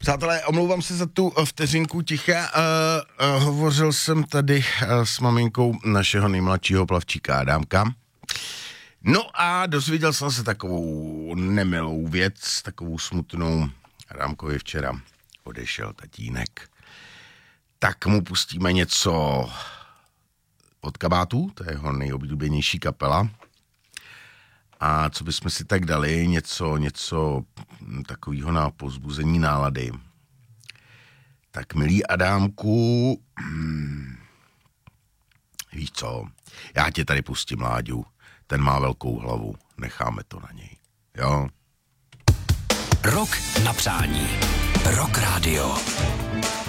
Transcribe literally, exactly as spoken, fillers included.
Přátelé, omlouvám se za tu vteřinku ticha. Uh, uh, hovořil jsem tady uh, s maminkou našeho nejmladšího plavčíka Adámka. No a dozvěděl jsem se takovou nemilou věc, takovou smutnou. Adámkovi včera odešel tatínek. Tak mu pustíme něco od Kabátů, to je jeho nejoblíbenější kapela. A co bychom si tak dali, něco, něco takového na povzbuzení nálady. Tak milý Adámku, hmm, víš co, já tě tady pustím, Láďu, ten má velkou hlavu, necháme to na něj, jo? Rok na přání. Rock Radio.